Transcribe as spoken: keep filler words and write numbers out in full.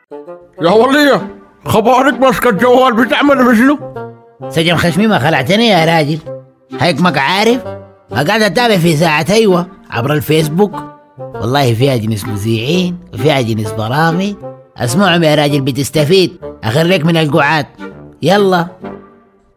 يا ولية خبارك ماسكة الجوال بتعمل بشنو؟ سجن خشمي ما خلعتني يا راجل، هيك عارف قاعد اتابع في ساعة ايوه عبر الفيسبوك، والله فيها جنس مذيعين وفيها جنس برامج، اسمعهم يا راجل بتستفيد، اخريك من القعاد. يلا